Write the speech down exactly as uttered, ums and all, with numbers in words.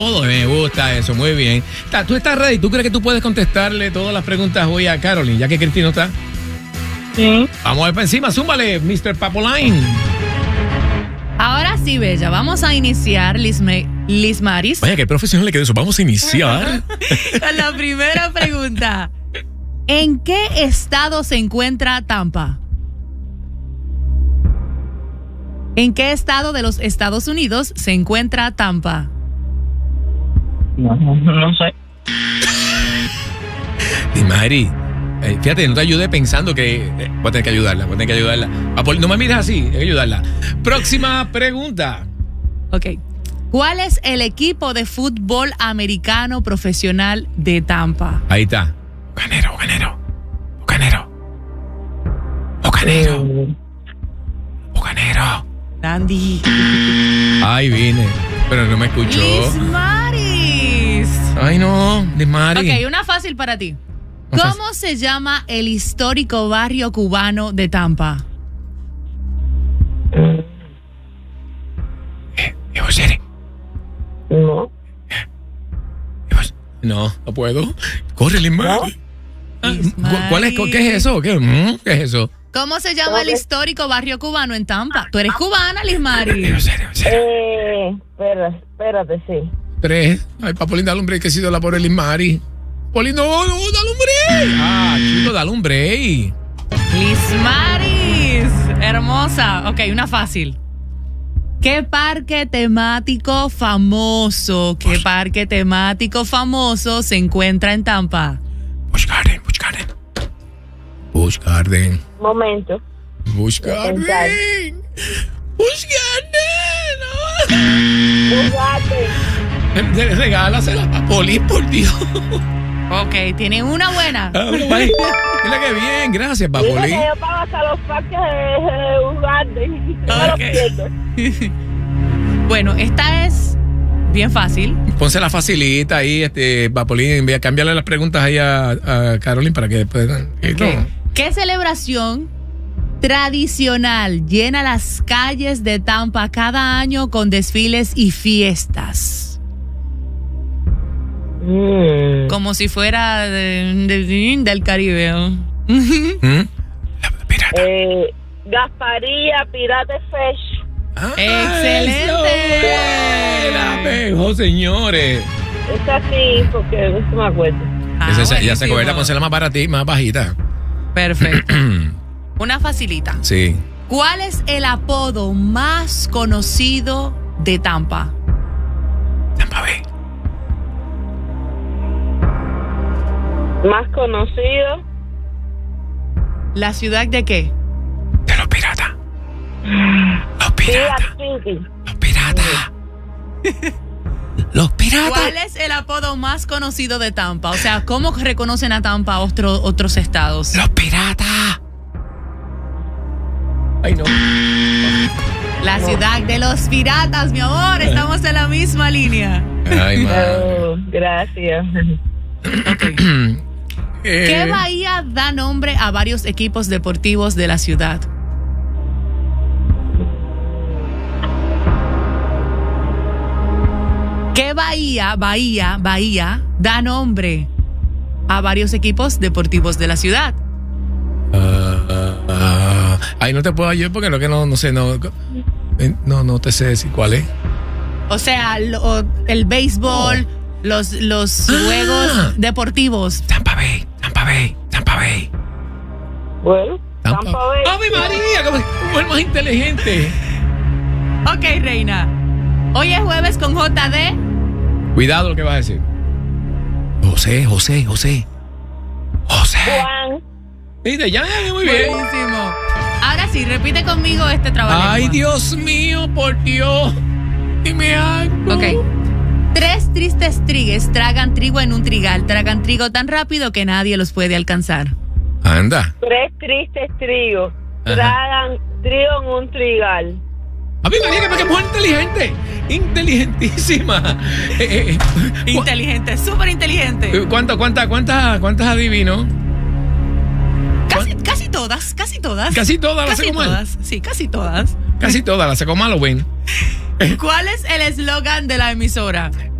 Todo, me gusta eso, muy bien. ¿Tú estás ready? ¿Tú crees que tú puedes contestarle todas las preguntas hoy a Carolyn, ya que Cristina no está? Sí. Vamos a ver para encima, zúmbale, mister Papoline. Ahora sí, Bella, vamos a iniciar, Lisme, Lismaris. Vaya, qué profesional le quedó eso. Vamos a iniciar. Con la primera pregunta. ¿En qué estado se encuentra Tampa? ¿En qué estado de los Estados Unidos se encuentra Tampa? No, no, no sé. Y Mari, eh, fíjate, no te ayudé pensando que eh, voy a tener que ayudarla, voy a tener que ayudarla. Apol- no me mires así, hay que ayudarla. Próxima pregunta. Ok. ¿Cuál es el equipo de fútbol americano profesional de Tampa? Ahí está. Bucanero, bucanero. Bucanero. Bucanero. Eh, Bucanero. Andy. Ay, vine, pero no me escuchó. Lismaris. Ay, no, Lismari. Ok, una fácil para ti. Una ¿Cómo fácil. se llama el histórico barrio cubano de Tampa? eh, Eh, eh, José, no. eh, José. No, no puedo. Corre, Lismari. Ah, Lismari. ¿cu- ¿Cuál es? ¿Qué es eso? ¿Qué, mm, ¿Qué es eso? ¿Cómo se llama el Ok. histórico barrio cubano en Tampa? Tú eres cubana, Lismari. Eh, José, José. Eh, espera, espérate, sí. Tres. Ay, Papolín, dale un break, que ha sido la pobre Lismari. Polín, no, no, dale un break. Ah, chico, dale un break. Lismaris. Hermosa. Ok, una fácil. ¿Qué parque temático famoso, qué parque temático famoso se encuentra en Tampa? Busch Garden, Busch Garden. Busch Garden. Momento. Busch Garden. Busch Garden. Jugate. Oh. Regálasela a Polín, por Dios. Ok, tienen una buena. Ah, bueno, bye. Mira que bien, gracias, Digo Papolín. que yo pago hasta los parques de Uganda. No lo Ok. pierdo. Bueno, esta es bien fácil. Ponse la facilita ahí, este, Papolín. Voy a cambiarle las preguntas ahí a, a Carolyn para que después. eh, no. ¿Qué celebración tradicional llena las calles de Tampa cada año con desfiles y fiestas? Mm. Como si fuera de- de- del Caribe. ¿Mm? La pirata. Eh, Gasparía, Pirate Fesh. Ah, ¡Excelente! eso, buena, pejo, señores. Es así, porque no se me acuerdo. Ah, Esa se- ya se buenísimo. cogerá, ponse la más barata y más bajita. Perfecto. Una facilita. Sí. ¿Cuál es el apodo más conocido de Tampa? Tampa Bay. Más conocido. ¿La ciudad de qué? De los piratas. Los Pirate piratas. City. Los piratas. Los piratas. ¿Cuál es el apodo más conocido de Tampa? O sea, ¿cómo reconocen a Tampa otro- otros estados? Los piratas. Ay, no. La ciudad de los piratas, mi amor. Estamos en la misma línea. Ay, madre. Oh, gracias. Eh, ¿Qué bahía da nombre a varios equipos deportivos de la ciudad? ¿Qué bahía, bahía, bahía da nombre a varios equipos deportivos de la ciudad? ah, ah, ah. Ay, no te puedo ayudar porque no, que no, no sé, no. eh, No, no te sé decir cuál es. O sea, lo- el béisbol, los, los Ah. juegos deportivos. Tampa Bay, Tampa Bay, Tampa Bay. Bueno, Tampa, Tampa Bay. ¡Ave María! Como mujer más inteligente. Ok, reina. Hoy es jueves con J D. Cuidado lo que vas a decir. José, José, José. José. Juan. Mira, ya, muy bien. Buenísimo. Ahora sí, repite conmigo este trabajo. Ay, Dios mío, por Dios. Dime algo. Ok. Tres tristes trigues tragan trigo en un trigal. Tragan trigo tan rápido que nadie los puede alcanzar. Anda. Tres tristes trigos. Ajá. Tragan trigo en un trigal. A mí María, que mujer inteligente. Inteligentísima. Eh, eh, eh, Inteligente, súper inteligente. cu- ¿Cuántas, cuántas, cuántas, cuántas adivino? Casi, casi todas, casi todas. Casi todas las Casi saco mal. todas, sí, casi todas. Casi todas las saco mal, o ven. ¿Cuál es el eslogan de la emisora?